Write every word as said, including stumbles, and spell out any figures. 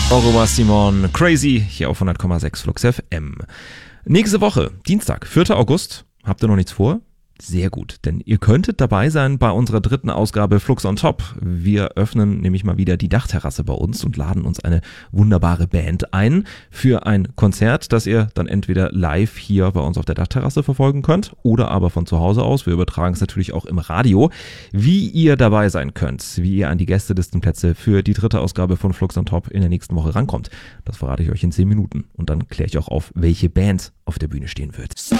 Oroma Simon, Crazy, hier auf hundert Komma sechs Flux F M. Nächste Woche, Dienstag, vierter August. Habt ihr noch nichts vor? Sehr gut, denn ihr könntet dabei sein bei unserer dritten Ausgabe Flux on Top. Wir öffnen nämlich mal wieder die Dachterrasse bei uns und laden uns eine wunderbare Band ein für ein Konzert, das ihr dann entweder live hier bei uns auf der Dachterrasse verfolgen könnt oder aber von zu Hause aus. Wir übertragen es natürlich auch im Radio. Wie ihr dabei sein könnt, wie ihr an die Gästelistenplätze für die dritte Ausgabe von Flux on Top in der nächsten Woche rankommt, das verrate ich euch in zehn Minuten. Und dann kläre ich auch auf, welche Band auf der Bühne stehen wird.